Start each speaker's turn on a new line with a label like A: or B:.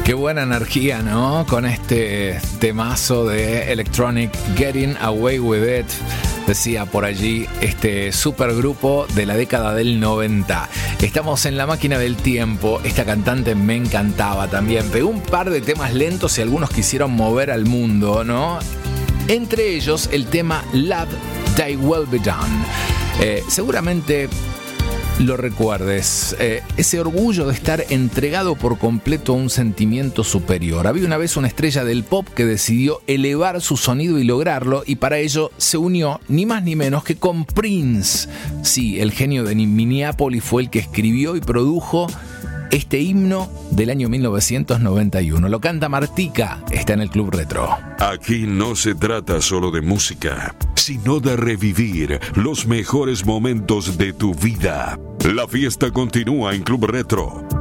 A: Qué buena energía, ¿no? Con este temazo de Electronic, Getting Away With It. Decía por allí este supergrupo de la década del 90. Estamos en la máquina del tiempo. Esta cantante me encantaba también. Pegó un par de temas lentos y algunos quisieron mover al mundo, ¿no? Entre ellos el tema Love, Thy Will Be Done. Seguramente lo recuerdes, ese orgullo de estar entregado por completo a un sentimiento superior. Había una vez una estrella del pop que decidió elevar su sonido y lograrlo, y para ello se unió ni más ni menos que con Prince. Sí, el genio de Minneapolis fue el que escribió y produjo este himno del año 1991. Lo canta Martika, está en el Club Retro.
B: Aquí no se trata solo de música, sino de revivir los mejores momentos de tu vida. La fiesta continúa en Club Retro.